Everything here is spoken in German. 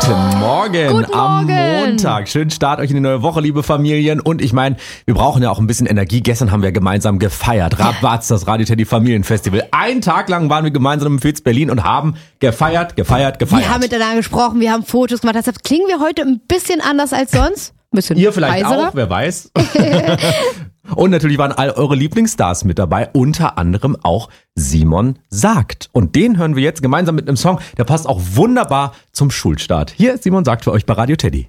Morgen. Guten Am Morgen. Montag. Schönen Start euch in die neue Woche, liebe Familien. Und ich meine, wir brauchen ja auch ein bisschen Energie. Gestern haben wir gemeinsam gefeiert. Rabatz, das Radio Teddy Familienfestival. Einen Tag lang waren wir gemeinsam im Fitz Berlin und haben gefeiert. Wir haben miteinander gesprochen, wir haben Fotos gemacht. Deshalb klingen wir heute ein bisschen anders als sonst. Ein bisschen Ihr vielleicht heiserer. auch, wer weiß. Und natürlich waren all eure Lieblingsstars mit dabei, unter anderem auch Simon Sagt. Und den hören wir jetzt gemeinsam mit einem Song, der passt auch wunderbar zum Schulstart. Hier, Simon Sagt für euch bei Radio Teddy.